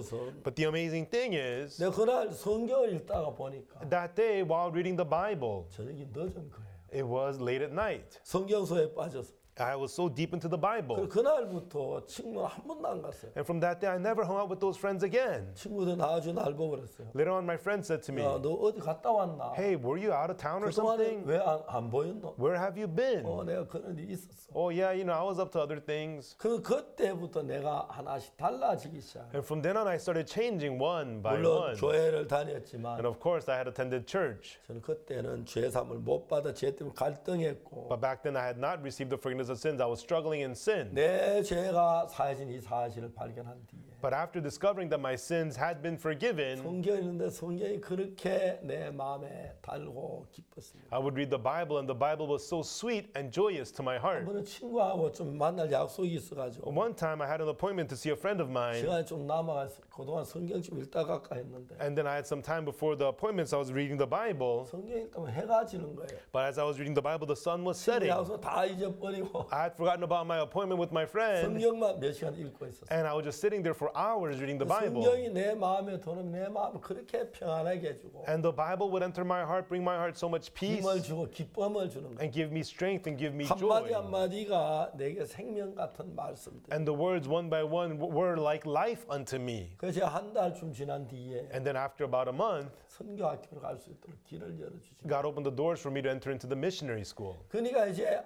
것은 But the amazing thing is, 내가 그날 성경을 읽다가 보니까 that day while reading the Bible, 저녁이 늦은 거예요. it was late at night. 성경서에 빠져서. I was so deep into the Bible. 그날부터 친구는 한 번도 안 갔어요. And from that day, I never hung out with those friends again. 친구들은 아주 날 보고 그랬어요. Later on, my friend said to me, 야, 너 어디 갔다 왔나? hey, were you out of town or 그동안에 something? 왜 안 보였노? Where have you been? 내가 그런 일이 있었어. Oh, yeah, you know, I was up to other things. 그때부터 내가 하나씩 달라지기 시작. And from then on, I started changing one by 물론 one. 교회를 다녔지만 And of course, I had attended church. 저는 그때는 죄사함을 못 받아 죄 때문에 갈등했고 But back then, I had not received the forgiveness of sins. I was struggling in sin. 내 죄가 사해진 이 사실을 발견한 뒤에 But after discovering that my sins had been forgiven, 성경이 있는데 성경이 그렇게 내 마음에 달고 기뻤습니다. I would read the Bible, and the Bible was so sweet and joyous to my heart. 한번은 친구하고 좀 만날 약속이 있어가지고 One time, I had an appointment to see a friend of mine, 시간이 좀 남아서 그동안 성경 좀 읽다 갈까 했는데 and then I had some time before the appointment, so I was reading the Bible. 성경 읽다면 해가 지는 거예요. But as I was reading the Bible, the sun was setting. 약속 다 잊어버리고 I had forgotten about my appointment with my friend, 성경만 몇 시간 읽고 있었어요. and I was just sitting there for hours reading the Bible. 성경이 내 마음에 들어오면 내 마음을 그렇게 평안하게 해주고 And the Bible would enter my heart, bring my heart so much peace, 힘을 주고 기쁨을 주는 거예요. and give me strength and give me 한마디 joy. 한마디가 내게 생명 같은 말씀들. And the words one by one were like life unto me. 그래서 제가 한 달쯤 지난 뒤에 And then after about a month, 선교학교로 갈 수 있도록 길을 열어주시고 God opened the doors for me to enter into the missionary school. 그러니까 이제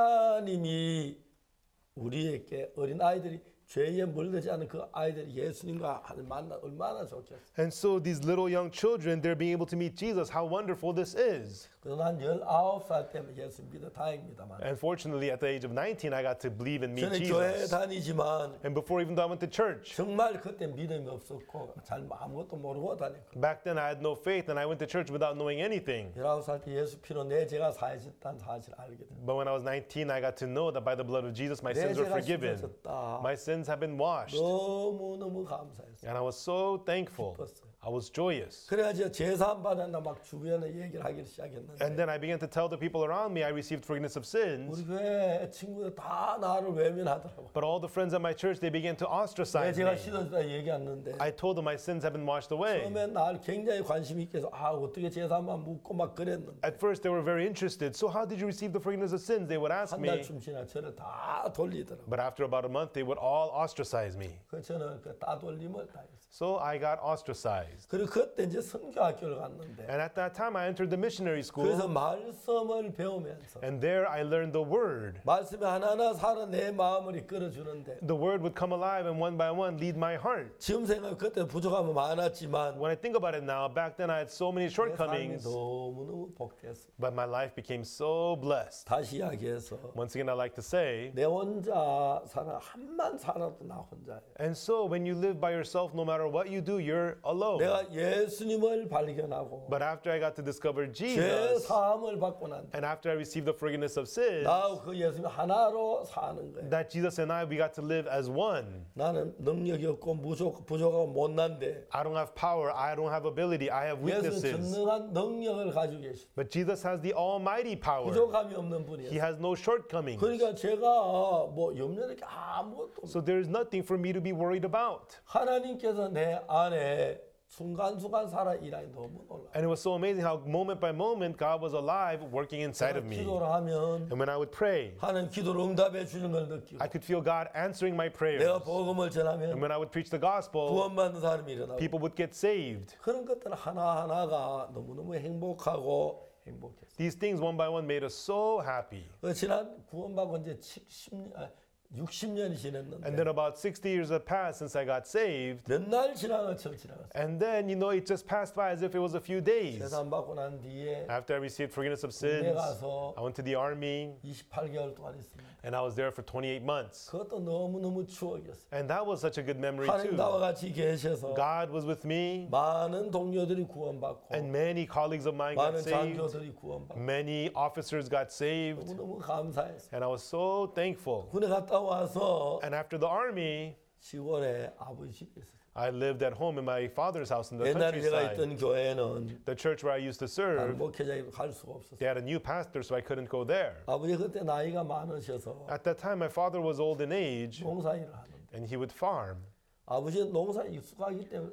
하나님이 우리에게 어린 아이들이 죄에 물들지 않은 그 아이들이 예수님과 하는 만나 얼마나 좋겠어요. And so these little young children, they're being able to meet Jesus. How wonderful this is. 그래서 난 19살 때문에 예수 믿어 다행입니다만 And fortunately, at the age of 19, I got to believe and meet 저는 교회에 Jesus. 다니지만 And before even though I went to church, 정말 그때 믿음이 없었고 잘 아무것도 모르고 다녔고 back then I had no faith and I went to church without knowing anything. 19살 때 예수 피로 내 죄가 사해졌다는 사실을 알게 됐어요. But when I was 19, I got to know that by the blood of Jesus, my 내 sins were 죄가 forgiven. 씻어졌다. My sins have been washed. 너무너무 감사했어요. And I was so thankful. 기뻤어요. I was joyous. 그래가지고 제사함 받았나 막 주변에 얘기를 하기 시작했는데 And then I began to tell the people around me I received forgiveness of sins. 우리 교회 친구들 다 나를 외면하더라고. But all the friends at my church, they began to 내 ostracize 죄가 me. 씻어졌다 얘기했는데 I told them my sins have been washed away. 처음에 날 굉장히 관심 있게 해서 어떻게 제사함만 묻고 막 그랬는데 At first, they were very interested. So how did you receive the forgiveness of sins? They would ask 한 me. 달쯤 지나 저를 다 돌리더라고. But after about a month, they would all ostracize me. 그 저는 그 따돌림을 당했어요. So I got ostracized. 그리고 그때 이제 선교학교를 갔는데 And at that time, I entered the missionary 그래서 school. 말씀을 배우면서 And there I learned the word. 말씀이 하나하나 살아 내 마음을 이끌어주는데 The word would come alive and one by one lead my heart. 지금 생각 그때 부족함은 많았지만 When I think about it now, back then I had so many 내 삶이 shortcomings, 너무너무 복됐어. but my life became so blessed. 다시 이야기해서 Once again, I like to say, 내 혼자 살아 한만 살아도 나 혼자예요. and so when you live by yourself, no matter what you do, you're alone. 내가 예수님을 발견하고 But after I got to discover 죄 Jesus, 사함을 받고 난 and after I received the forgiveness of sins, 나하고 그 예수님 하나로 사는 거예요. that Jesus and I, we got to live as one. 나는 능력이 없고 부족하고 못난데 I don't have power, I don't have ability, I have 예수는 weaknesses. 전능한 능력을 가지고 계시. But Jesus has the almighty power. 부족함이 없는 He 분이에요. has no shortcomings. 그러니까 제가 뭐 염려될 게 아무것도 없어요. So there's nothing for me to be worried about. 하나님께서 내 안에 순간순간 살아 일하니 너무 놀라. And it was so amazing how moment by moment God was alive working inside of me. 기도를 하면 And when I would pray, 하나님 기도를 응답해 주는 걸 느끼고 I could feel God answering my prayers. 내가 복음을 And 전하면 when I would preach the gospel, 구원받는 사람이 일어나고 people would get saved. 그런 것들 하나하나가 너무너무 행복하고 행복했어요. These things one by one made us so happy. 지난 구원받고 이제 60년이 And 지났는데 then about 60 years have passed since I got saved. 몇 날 지난 것처럼 지나갔어요. And then, it just passed by as if it was a few days. 세상 받고 난 뒤에 After I received forgiveness of 군대 sins, 가서 I went to the army 28개월 동안 있습니다. and I was there for 28 months. 그것도 너무너무 추억이었어요. And that was such a good memory 하나님 too. 나와 같이 계셔서 God was with me 많은 동료들이 구원받고 and many colleagues of mine got 많은 saved. 장교들이 구원받고 Many officers got saved. 너무너무 감사했어요. And I was so thankful. 군에 갔다 와서 And after the army, 시골에 아버지 집에 있었어요. I lived at home in my father's house in the 옛날에 제가 countryside. 있던 교회는 The church where I used to 다른 serve, 목회자가 갈 수가 없었어요. they had a new pastor, so I couldn't go there. 아버지 그때 나이가 많으셔서 At that time, my father was old in age, 농사일을 하는데 and he would farm. 아버지는 농사에 익숙하기 때문에